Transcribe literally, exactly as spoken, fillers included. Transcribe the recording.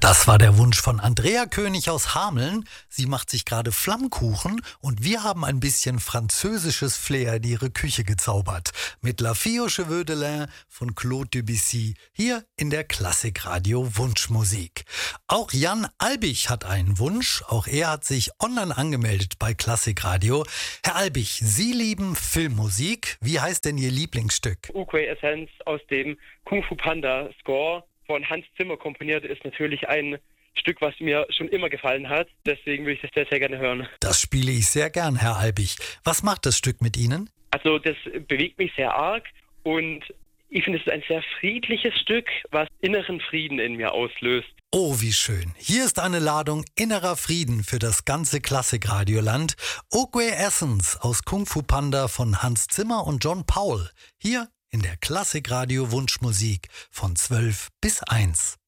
Das war der Wunsch von Andrea König aus Hameln. Sie macht sich gerade Flammkuchen und wir haben ein bisschen französisches Flair in ihre Küche gezaubert. Mit La Fille aux Cheveux de Lin von Claude Debussy hier in der Klassikradio Wunschmusik. Auch Jan Albig hat einen Wunsch. Auch er hat sich online angemeldet bei Klassikradio. Herr Albig, Sie lieben Filmmusik. Wie heißt denn Ihr Lieblingsstück? Oogway Essence aus dem Kung Fu Panda Score von Hans Zimmer komponiert, ist natürlich ein Stück, was mir schon immer gefallen hat. Deswegen würde ich das sehr, sehr gerne hören. Das spiele ich sehr gern, Herr Albig. Was macht das Stück mit Ihnen? Also das bewegt mich sehr arg und ich finde, es ist ein sehr friedliches Stück, was inneren Frieden in mir auslöst. Oh, wie schön. Hier ist eine Ladung innerer Frieden für das ganze Klassikradioland. Oogway Essence aus Kung Fu Panda von Hans Zimmer und John Powell. Hier in der Klassikradio Wunschmusik von zwölf bis eins.